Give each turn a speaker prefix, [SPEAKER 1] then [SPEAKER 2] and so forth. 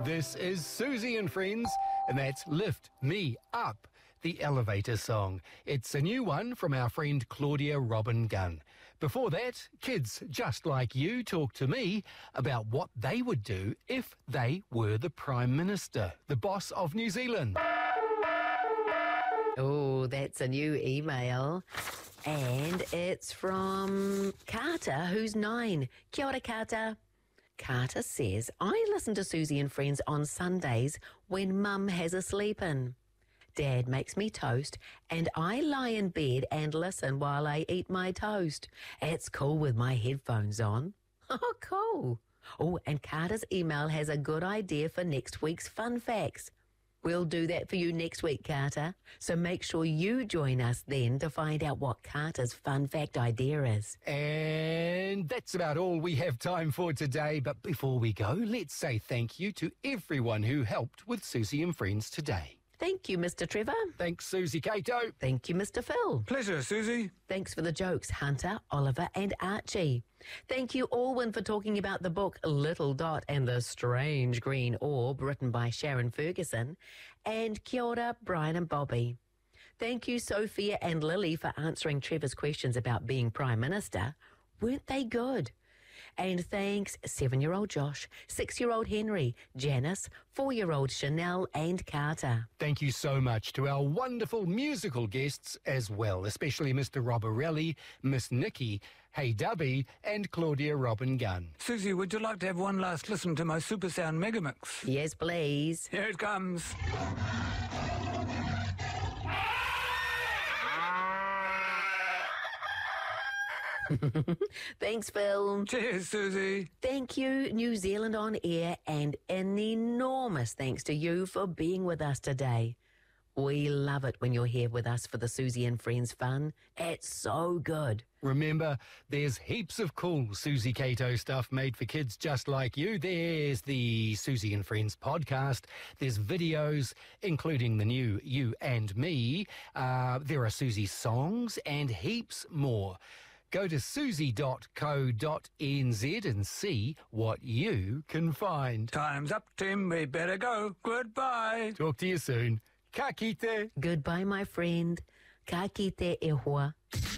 [SPEAKER 1] This is Susie and Friends, and that's Lift Me Up, the elevator song. It's a new one from our friend Claudia Robin Gunn. Before that, kids just like you talked to me about what they would do if they were the Prime Minister, the boss of New Zealand.
[SPEAKER 2] Oh, that's a new email. And it's from Carter, who's 9. Kia ora, Carter. Carter says, I listen to Susie and Friends on Sundays when Mum has a sleep-in. Dad makes me toast and I lie in bed and listen while I eat my toast. It's cool with my headphones on. Oh, cool. Oh, and Carter's email has a good idea for next week's fun facts. We'll do that for you next week, Carter. So make sure you join us then to find out what Carter's fun fact idea is.
[SPEAKER 1] And that's about all we have time for today. But before we go, let's say thank you to everyone who helped with Susie and Friends today.
[SPEAKER 2] Thank you, Mr. Trevor.
[SPEAKER 1] Thanks, Susie Cato.
[SPEAKER 2] Thank you, Mr. Phil.
[SPEAKER 3] Pleasure, Susie.
[SPEAKER 2] Thanks for the jokes, Hunter, Oliver and Archie. Thank you, Alwyn, for talking about the book Little Dot and the Strange Green Orb, written by Sharon Ferguson. And kia ora, Brian and Bobby. Thank you, Sophia and Lily, for answering Trevor's questions about being Prime Minister. Weren't they good? And thanks 7-year-old Josh, 6-year-old Henry, Janice, 4-year-old Chanel and Carter.
[SPEAKER 1] Thank you so much to our wonderful musical guests as well, especially Mr. Rob Orelli, Miss Nikki, Hey Dubby and Claudia Robin Gunn.
[SPEAKER 3] Susie, would you like to have one last listen to my Super Sound Megamix?
[SPEAKER 2] Yes, please.
[SPEAKER 3] Here it comes.
[SPEAKER 2] Thanks, Phil.
[SPEAKER 3] Cheers, Susie.
[SPEAKER 2] Thank you, New Zealand On Air, and an enormous thanks to you for being with us today. We love it when you're here with us for the Susie and Friends fun. It's so good.
[SPEAKER 1] Remember, there's heaps of cool Susie Cato stuff made for kids just like you. There's the Susie and Friends podcast. There's videos, including the new You and Me. There are Susie's songs and heaps more. Go to susie.co.nz and see what you can find.
[SPEAKER 3] Time's up, Tim. We better go. Goodbye.
[SPEAKER 1] Talk to you soon. Ka kite.
[SPEAKER 2] Goodbye, my friend. Ka kite e hoa.